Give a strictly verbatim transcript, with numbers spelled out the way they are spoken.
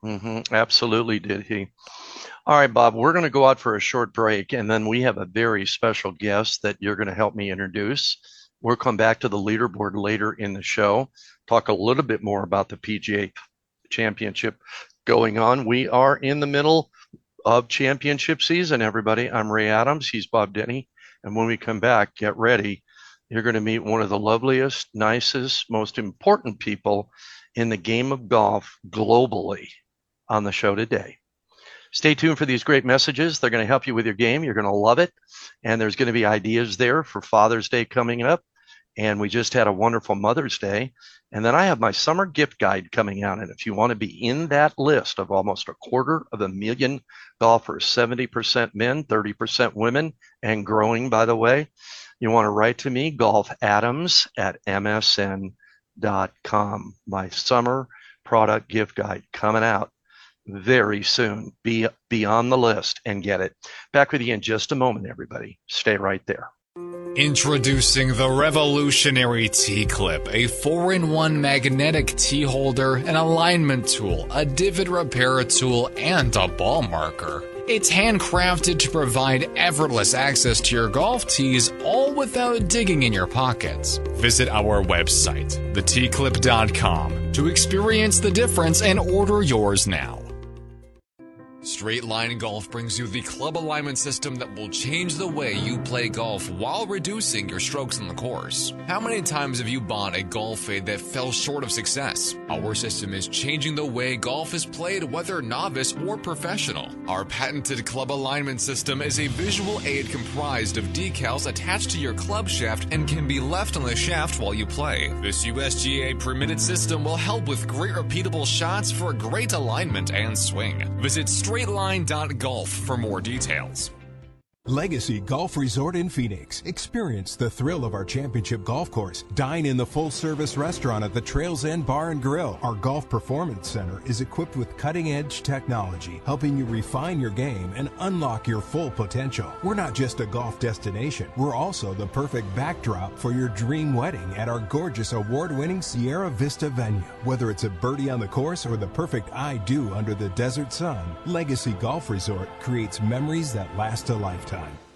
hmm Absolutely did he. All right, Bob, we're going to go out for a short break, and then we have a very special guest that you're going to help me introduce. We'll come back to the leaderboard later in the show, talk a little bit more about the P G A Championship going on. We are in the middle of championship season, everybody. I'm Ray Adams. He's Bob Denny. And when we come back, get ready. You're going to meet one of the loveliest, nicest, most important people in the game of golf globally on the show today. Stay tuned for these great messages. They're going to help you with your game. You're going to love it. And there's going to be ideas there for Father's Day coming up. And we just had a wonderful Mother's Day. And then I have my summer gift guide coming out. And if you want to be in that list of almost a quarter of a million golfers, seventy percent men, thirty percent women, and growing, by the way, you want to write to me, golfadams at m s n dot com. My summer product gift guide coming out very soon. Be, be on the list and get it. Back with you in just a moment, everybody. Stay right there. Introducing the revolutionary T-Clip, a four in one magnetic T-holder, an alignment tool, a divot repair tool, and a ball marker. It's handcrafted to provide effortless access to your golf tees, all without digging in your pockets. Visit our website, the t clip dot com, to experience the difference and order yours now. Straight Line Golf brings you the club alignment system that will change the way you play golf while reducing your strokes on the course. How many times have you bought a golf fade that fell short of success? Our system is changing the way golf is played, whether novice or professional. Our patented club alignment system is a visual aid comprised of decals attached to your club shaft and can be left on the shaft while you play. This U S G A permitted system will help with great repeatable shots for great alignment and swing. Visit straight line dot golf for more details. Legacy Golf Resort in Phoenix. Experience the thrill of our championship golf course. Dine in the full-service restaurant at the Trails End Bar and Grill. Our Golf Performance Center is equipped with cutting-edge technology, helping you refine your game and unlock your full potential. We're not just a golf destination. We're also the perfect backdrop for your dream wedding at our gorgeous award-winning Sierra Vista venue. Whether it's a birdie on the course or the perfect I-do under the desert sun, Legacy Golf Resort creates memories that last a lifetime.